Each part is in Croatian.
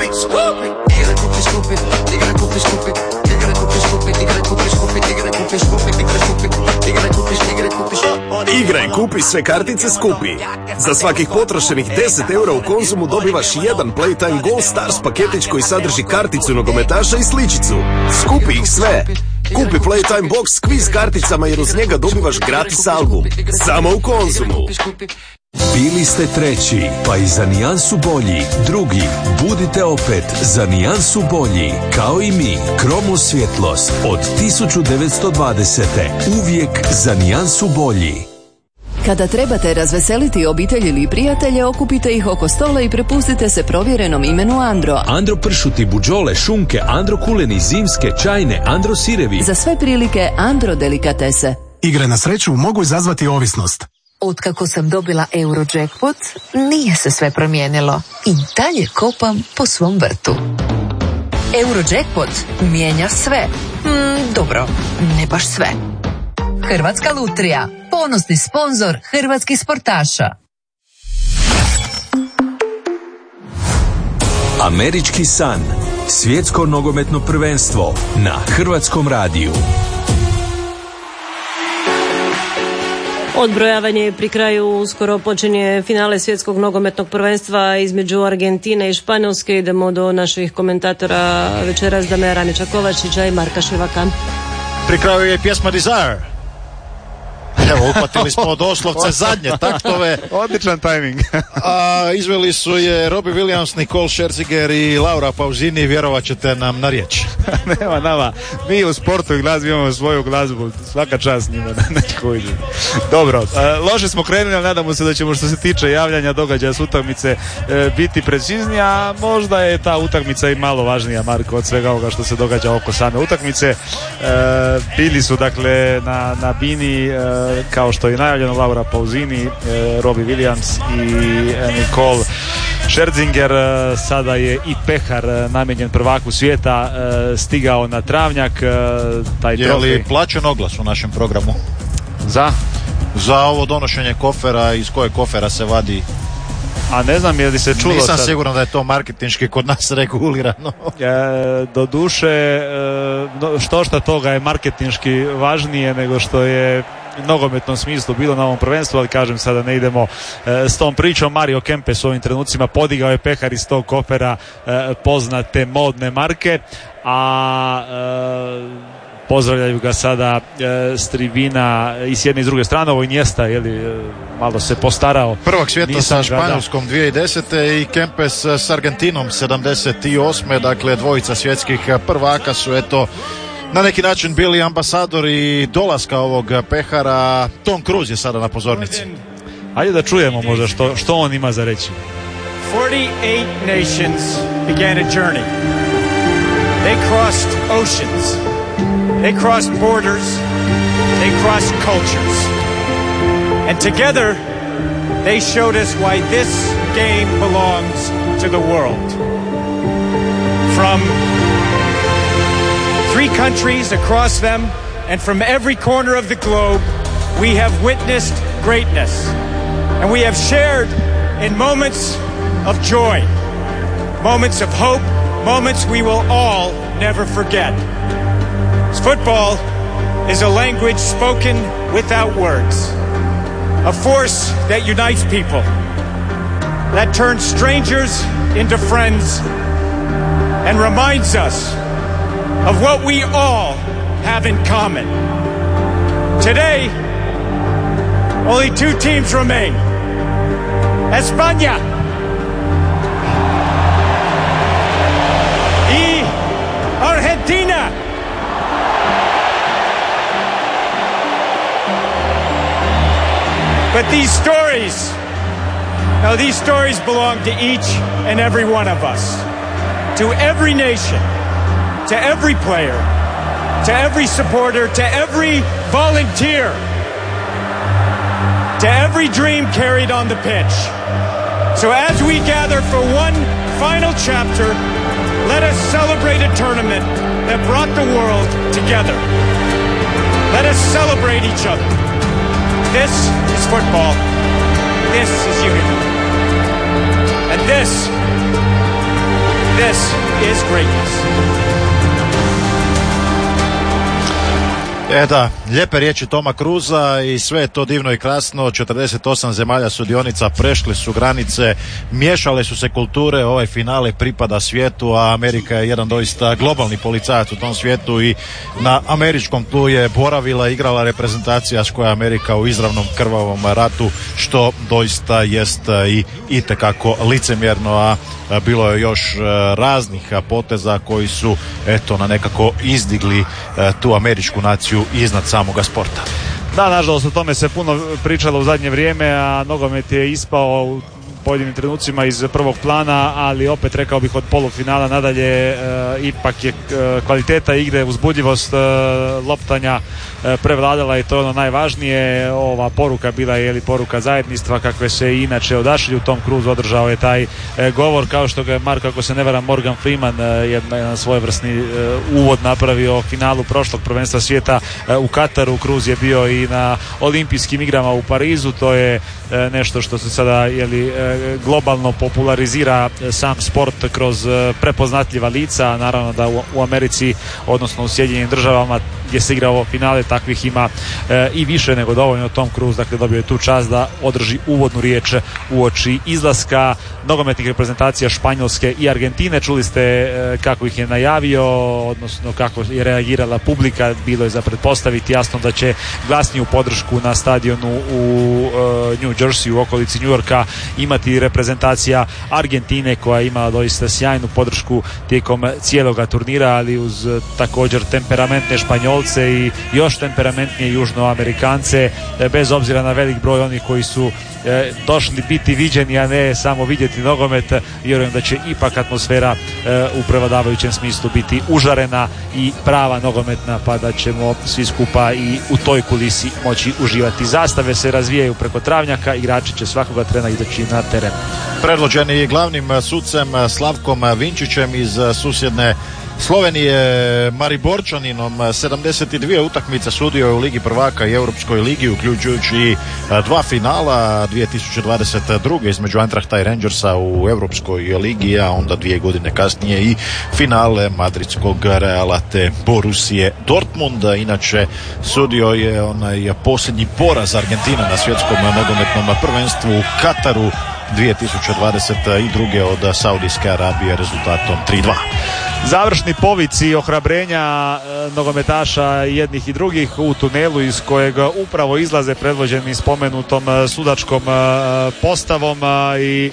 Skupi. Tigre kupi skupi, tigre kupi skupi, tigre kupi skupi, tigre kupi skupi, tigre kupi skupi, tigre kupi, tigre kupi, tigre kupi. Igraj, kupi sve kartice skupi. Za svakih potrošenih 10 eura u Konzumu dobivaš jedan Playtime Gold Stars paketić koji sadrži karticu nogometaša i sličicu. Skupi ih sve. Kupi Playtime Box s kviz karticama jer uz njega dobivaš gratis album. Samo u Konzumu. Bili ste treći, pa i za nijansu bolji. Drugi, budite opet za nijansu bolji. Kao i mi, Kromo svjetlost od 1920. Uvijek za nijansu bolji. Kada trebate razveseliti obitelj ili prijatelje, okupite ih oko stola i prepustite se provjerenom imenu Andro. Andro pršuti, buđole, šunke, Andro kuleni, zimske, čajne, Andro sirevi. Za sve prilike Andro delikatese. Igre na sreću mogu izazvati ovisnost. Otkako sam dobila Eurojackpot, nije se sve promijenilo. I dalje kopam po svom vrtu. Eurojackpot mijenja sve. Dobro, ne baš sve. Hrvatska lutrija, ponosni sponzor hrvatskih sportaša. Američki san. Svjetsko nogometno prvenstvo na Hrvatskom radiju. Odbrojavanje je pri kraju, uskoro počinje finale svjetskog nogometnog prvenstva između Argentine i Španjolske. Idemo do naših komentatora večeras, Damira Ranića Kovačića i Marka Šivaka. Pri kraju je pjesma Desire. Evo, uhvatili smo doslovce zadnje taktove. Odličan tajming. A izveli su je Robbie Williams, Nicole Scherzinger i Laura Pausini. Vjerovat ćete nam na riječ. Nema nama. Mi u sportu i glazbi imamo svoju glazbu. Svaka čast njima. Dobro, loše smo krenuli, ali nadamo se da ćemo, što se tiče javljanja događaja s utakmice, biti precizniji, a možda je ta utakmica i malo važnija, Marko, od svega ovoga što se događa oko same utakmice. Bili su dakle na bini, kao što je najavljeno, Laura Pausini, Robbie Williams i Nicole Scherzinger. Sada je i pehar namijenjen prvaku svijeta stigao na travnjak. Je li plaćen oglas u našem programu? Za ovo donošenje kofera, iz kojeg kofera se vadi? A ne znam je li se čulo. Nisam siguran da je to marketinški kod nas regulirano. Do duše, što toga je marketinški važnije nego što je u nogometnom smislu bilo na ovom prvenstvu, ali kažem, sada ne idemo s tom pričom. Mario Kempes u ovim trenucima podigao je pehar iz tog kofera poznate modne marke, a pozdravljaju ga sada s tribina i s jedne i s druge strane. Ovo Iniesta, malo se postarao. Prvak svijeta sa Španjolskom 2010. i Kempes s Argentinom 78. Dakle, dvojica svjetskih prvaka su na neki način bili ambasadori dolaska ovog pehara. Tom Cruise je sada na pozornici. Ajde da čujemo možda što on ima za reći. 48 nations began a journey. They crossed oceans. They crossed borders. They crossed cultures. And together they showed us why this game belongs to the world. From 3 countries across them, and from every corner of the globe, we have witnessed greatness. And we have shared in moments of joy, moments of hope, moments we will all never forget. Football is a language spoken without words, a force that unites people, that turns strangers into friends, and reminds us of what we all have in common. Today, only 2 teams remain. España y Argentina. But these stories belong to each and every one of us, to every nation, to every player, to every supporter, to every volunteer, to every dream carried on the pitch. So as we gather for one final chapter, let us celebrate a tournament that brought the world together. Let us celebrate each other. This is football. This is unity. And this This is greatness. Da, lijepe riječi Toma Cruisa i sve je to divno i krasno. 48 zemalja sudionica prešli su granice, miješale su se kulture, ovaj finale pripada svijetu, a Amerika je jedan doista globalni policajac u tom svijetu i na američkom tlu je boravila, igrala reprezentacija s koja je Amerika u izravnom krvavom ratu, što doista jest i itekako licemjerno, a bilo je još raznih poteza koji su na nekako izdigli tu američku naciju iznad samoga sporta. Da, nažalost o tome se puno pričalo u zadnje vrijeme, a nogomet je ispao u pojedinim trenucima iz prvog plana, ali opet rekao bih od polufinala nadalje ipak je kvaliteta igre, uzbudljivost loptanja prevladala i to je ono najvažnije. Ova poruka bila je poruka zajedništva kakve se i inače odašilju. Tom Cruise održao je taj govor, kao što ga je Marko, ako se ne varam, Morgan Freeman jedan svojevrsni uvod napravio o finalu prošlog prvenstva svijeta u Kataru. Cruise je bio i na olimpijskim igrama u Parizu. To je nešto što se sada globalno popularizira sam sport kroz prepoznatljiva lica. Naravno da u Americi, odnosno u Sjedinjenim državama gdje se igra ovo finale, takvih ima i više nego dovoljno. Tom Cruise dakle dobio je tu čast da održi uvodnu riječ uoči izlaska nogometnih reprezentacija Španjolske i Argentine. Čuli ste kako ih je najavio, odnosno kako je reagirala publika. Bilo je za pretpostaviti jasno da će glasniju podršku na stadionu u New Jersey u okolici New Yorka imati reprezentacija Argentine, koja ima doista sjajnu podršku tijekom cijeloga turnira, ali uz također temperamentne Španjolce i još temperamentnije Južnoamerikance, bez obzira na velik broj onih koji su došli biti viđeni, a ne samo vidjeti nogomet. Vjerujem da će ipak atmosfera u prevladavajućem smislu biti užarena i prava nogometna, pa da ćemo svi skupa i u toj kulisi moći uživati. Zastave se razvijaju preko travnjaka, igrači će svakoga trena izaći na teren. Predvođeni glavnim sucem Slavkom Vinčićem iz susjedne Slovenije, Mariborčaninom, 72 utakmice sudio je u Ligi prvaka i Europskoj ligi, uključujući dva finala 2022. između Eintrachta i Rangersa u Europskoj ligi, a onda 2 godine kasnije i finale madridskog Reala te Borussije Dortmunda. Inače sudio je onaj posljednji poraz Argentine na svjetskom nogometnom prvenstvu u Kataru 2022. od Saudijske Arabije rezultatom 3-2. Završni povici ohrabrenja nogometaša jednih i drugih u tunelu iz kojeg upravo izlaze predvođeni spomenutom sudačkom postavom i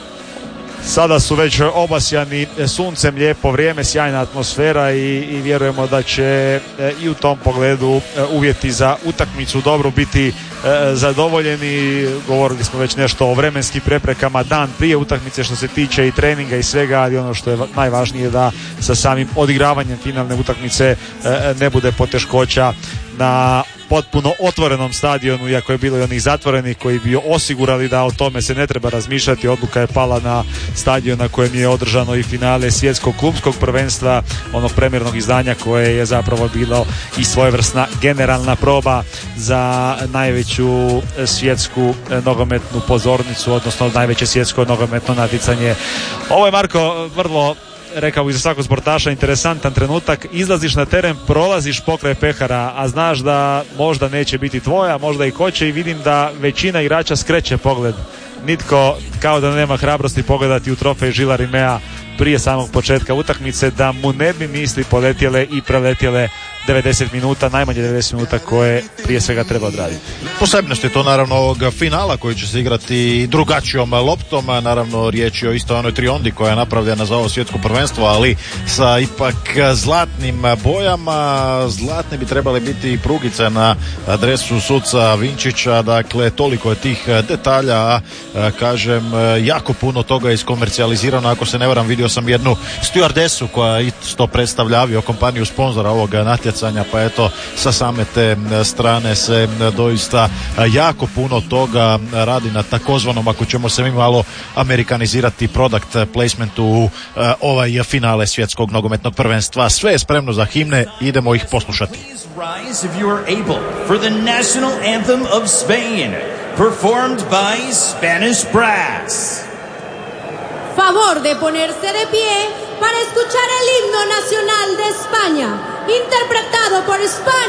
sada su već obasjani suncem, lijepo vrijeme, sjajna atmosfera i vjerujemo da će i u tom pogledu uvjeti za utakmicu dobro biti zadovoljeni. Govorili smo već nešto o vremenskim preprekama dan prije utakmice što se tiče i treninga i svega, ali ono što je najvažnije da sa samim odigravanjem finalne utakmice ne bude poteškoća na potpuno otvorenom stadionu, iako je bilo i onih zatvorenih koji bi osigurali da o tome se ne treba razmišljati. Odluka je pala na stadion na kojem je održano i finale svjetskog klubskog prvenstva, onog premjernog izdanja koje je zapravo bilo i svojevrsna generalna proba za najveću svjetsku nogometnu pozornicu, odnosno najveće svjetsko nogometno natjecanje. Ovo je, Marko, vrlo, rekao bih za svakog sportaša, interesantan trenutak. Izlaziš na teren, prolaziš pokraj pehara, a znaš da možda neće biti tvoja, možda i hoće, i vidim da većina igrača skreće pogled. Nitko kao da nema hrabrosti pogledati u trofej Žila Rimea prije samog početka utakmice, da mu ne bi misli poletjele i preletjele 90 minuta, najmanje 90 minuta koje prije svega treba odraditi. Posebnost je to naravno ovog finala koji će se igrati drugačijom loptom, naravno riječ je o isto onoj triondi koja je napravljena za ovo svjetsko prvenstvo, ali sa ipak zlatnim bojama. Zlatne bi trebale biti i prugice na adresu suca Vinčića, dakle toliko je tih detalja, a kažem jako puno toga je iskomercijalizirano. Ako se ne varam, vidio sam jednu stjuardesu koja isto predstavlja aviokompaniju sponzora ovog natjecanja, pa eto sa same te strane se doista jako puno toga radi na takozvanom, ako ćemo se mi malo amerikanizirati, product placementu u ovaj finale svjetskog nogometnog prvenstva. Sve je spremno za himne, idemo ih poslušati. Rise if you are able for the national anthem of Spain, performed by Spanish Brass. Favor de ponerse de pie para escuchar el himno nacional de España, interpretado por España.